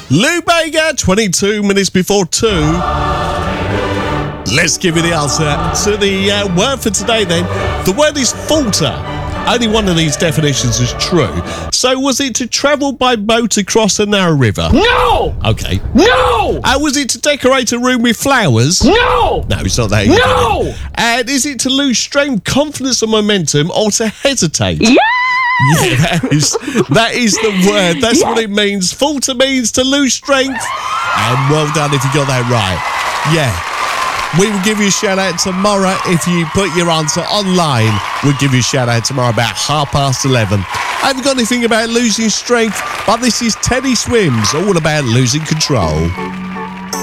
Lou Bega, 22 minutes before 2. Let's give you the answer to the word for today then. The word is falter. Only one of these definitions is true. So was it to travel by boat across a narrow river? No! Okay. No! Was it to decorate a room with flowers? No! No, it's not that. No! And is it to lose strength, confidence and momentum or to hesitate? Yeah! Yeah, that is the word. That's what it means. Falter means to lose strength. And well done if you got that right. Yeah. We will give you a shout out tomorrow if you put your answer online. We'll give you a shout out tomorrow about 11:30. I haven't got anything about losing strength, but this is Teddy Swims, all about losing control.